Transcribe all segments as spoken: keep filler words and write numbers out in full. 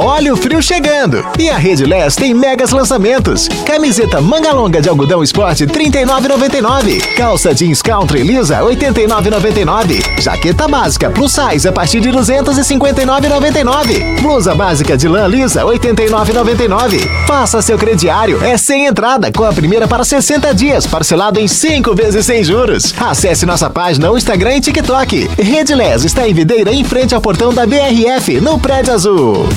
Olha o frio chegando! E a Redilés tem megas lançamentos. Camiseta manga longa de algodão esporte trinta e nove reais e noventa e nove centavos. Calça jeans country lisa oitenta e nove reais e noventa e nove centavos. Jaqueta básica plus size a partir de duzentos e cinquenta e nove reais e noventa e nove centavos. Blusa básica de lã lisa oitenta e nove reais e noventa e nove centavos. Faça seu crediário. É sem entrada, com a primeira para sessenta dias, parcelado em cinco vezes sem juros. Acesse nossa página no Instagram e TikTok. Redilés está em Videira, em frente ao portão da B R F, no Prédio Azul.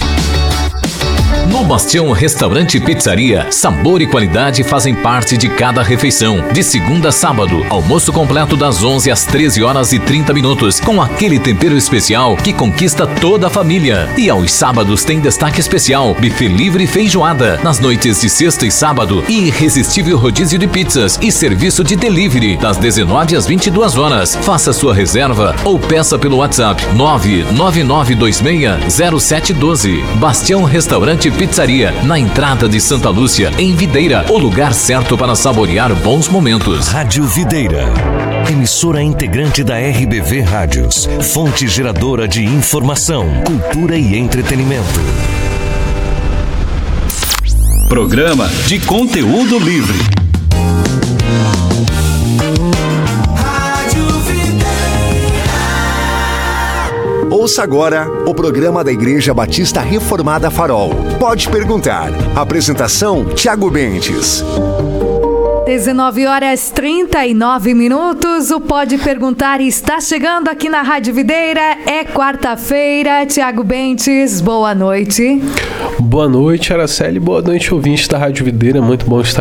No Bastião Restaurante e Pizzaria, sabor e qualidade fazem parte de cada refeição. De segunda a sábado, almoço completo das onze às treze horas e trinta minutos, com aquele tempero especial que conquista toda a família. E aos sábados tem destaque especial, buffet livre e feijoada. Nas noites de sexta e sábado, irresistível rodízio de pizzas e serviço de delivery, das dezenove às vinte e duas horas. Faça sua reserva ou peça pelo WhatsApp nove nove nove dois seis zero sete um dois. Bastião Restaurante e Pizzaria, na entrada de Santa Lúcia, em Videira, o lugar certo para saborear bons momentos. Rádio Videira, emissora integrante da R B V Rádios, fonte geradora de informação, cultura e entretenimento. Programa de conteúdo livre. Ouça agora o programa da Igreja Batista Reformada Farol. Pode perguntar. Apresentação, Tiago Bentes. dezenove horas e trinta e nove minutos. O Pode Perguntar está chegando aqui na Rádio Videira. É quarta-feira. Tiago Bentes, boa noite. Boa noite, Araceli. Boa noite, ouvintes da Rádio Videira. Muito bom estar